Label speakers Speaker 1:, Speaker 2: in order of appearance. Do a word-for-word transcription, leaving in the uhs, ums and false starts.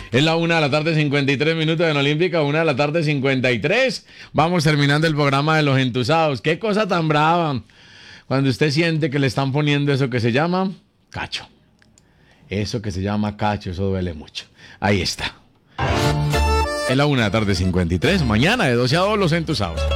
Speaker 1: Es la una de la tarde, cincuenta y tres minutos en Olímpica, una de la tarde, cincuenta y tres. Vamos terminando el programa de los entusados. Qué cosa tan brava. Cuando usted siente que le están poniendo eso que se llama cacho. Eso que se llama cacho, eso duele mucho. Ahí está. Es la una de la tarde, cincuenta y tres. Mañana de doce a dos los entusados.